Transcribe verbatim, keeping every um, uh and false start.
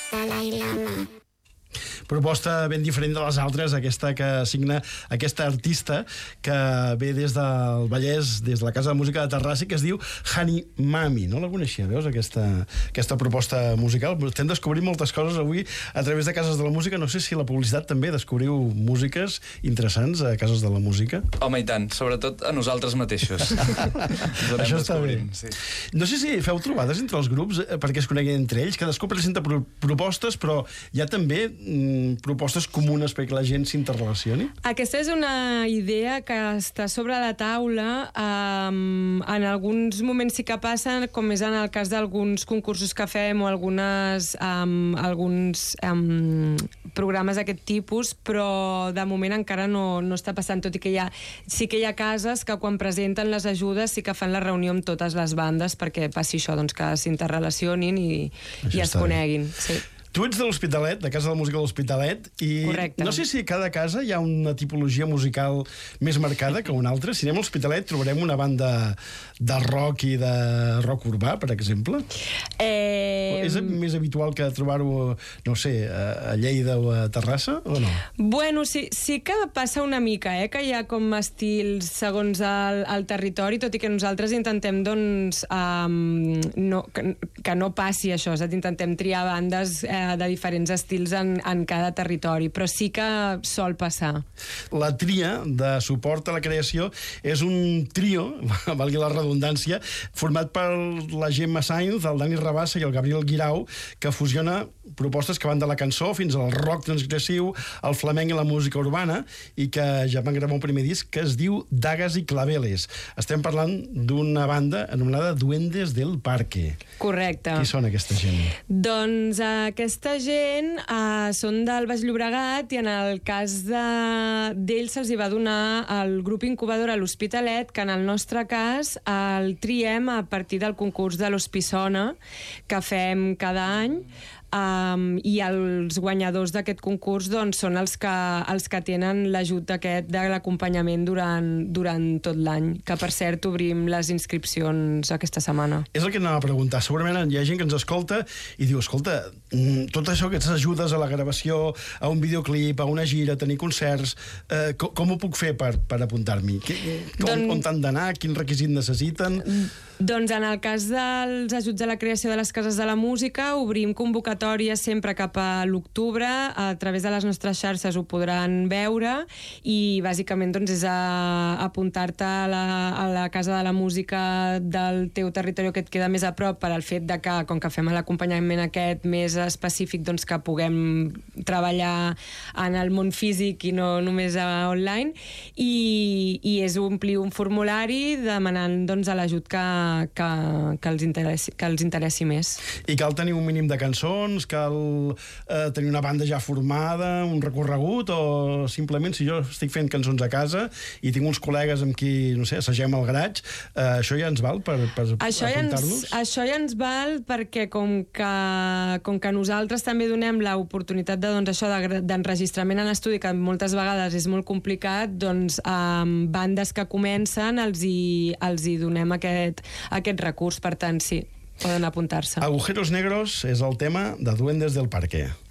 Dalai Lama. Proposta ben diferent de les altres, aquesta que signa aquesta artista que ve des del Vallès, des de la Casa de Música de Terrassa, que es diu Hani Mami. No la coneixia, veus, aquesta, aquesta proposta musical? Estem descobrint moltes coses avui a través de Cases de la Música. No sé si la publicitat també descobriu músiques interessants a Cases de la Música. Home, i tant, sobretot a nosaltres mateixos. Això està bé. Sí. No sé si feu trobades entre els grups perquè es coneguin entre ells. Cadascú presenta pro propostes, però hi ha també mm, propostes comunes perquè la gent s'interrelacioni? Aquesta és una idea que està sobre la taula. Um, en alguns moments sí que passen, com és en el cas d'alguns concursos que fem o algunes, um, alguns um, programes d'aquest tipus, però de moment encara no, no està passant, tot i que hi ha, sí que hi ha cases que quan presenten les ajudes sí que fan la reunió amb totes les bandes perquè passi això, doncs, que s'interrelacionin i, i es coneguin. Sí. Tu ets de l'Hospitalet, de Casa de la Música de l'Hospitalet, i correcte. No sé si a cada casa hi ha una tipologia musical més marcada que una altra. Si anem a l'Hospitalet trobarem una banda de rock i de rock urbà, per exemple. Eh... És més habitual que trobar-ho, no sé, a Lleida o a Terrassa, o no? Bueno, sí, sí que passa una mica, eh? Que hi ha com estils segons el, el territori, tot i que nosaltres intentem, doncs, um, no, que, que no passi això, és a dir, intentem triar bandes eh, de diferents estils en, en cada territori, però sí que sol passar. La tria de suport a la creació és un trio, valgui la redundància, format per la Gemma Sainz, el Dani Rabassa i el Gabriel Guirau, que fusiona propostes que van de la cançó fins al rock transgressiu, al flamenc i la música urbana, i que ja van gravar un primer disc que es diu Dagas i Claveles. Estem parlant d'una banda anomenada Duendes del Parque. Correcte. Qui són aquesta gent? Doncs aquesta gent uh, són del Baix Llobregat, i en el cas d'ells se'ls hi va donar el grup incubador a l'Hospitalet, que en el nostre cas el triem a partir del concurs de l'Hospissona que fem cada any. Um, i els guanyadors d'aquest concurs, doncs, són els que, els que tenen l'ajut aquest de l'acompanyament durant, durant tot l'any, que per cert obrim les inscripcions aquesta setmana. És el que anava a preguntar. Segurament hi ha gent que ens escolta i diu, escolta, tot això que ens ajudes a la gravació, a un videoclip, a una gira, a tenir concerts, eh, com, com ho puc fer per, per apuntar-m'hi? Don... On t'han d'anar? Quin requisit necessiten? Doncs en el cas dels ajuts a la creació de les Cases de la Música obrim convocatòries sempre cap a l'octubre, a través de les nostres xarxes ho podran veure, i bàsicament doncs, és a, a apuntar-te a, la, a la Casa de la Música del teu territori que et queda més a prop, per al fet de que, com que fem l'acompanyament aquest més específic, doncs que puguem treballar en el món físic i no només a online, i, i és omplir un formulari demanant doncs, a l'ajut que Que, que, els interessi, que els interessi més. I cal tenir un mínim de cançons, cal eh, tenir una banda ja formada, un recorregut, o simplement si jo estic fent cançons a casa i tinc uns col·legues amb qui, no sé, assagem al garatge, eh, això ja ens val per, per apuntar-nos? Ja això ja ens val perquè com que, com que nosaltres també donem l'oportunitat de, doncs, això d'enregistrament en estudi, que moltes vegades és molt complicat, doncs amb bandes que comencen els hi, els hi donem aquest aquest recurs, per tant, sí, poden apuntar-se. Agujeros Negros és el tema de Duendes del Parque.